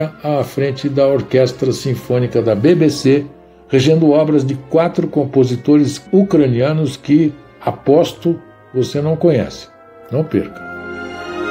à frente da Orquestra Sinfônica da BBC, regendo obras de 4 compositores ucranianos que, aposto, você não conhece. Não perca.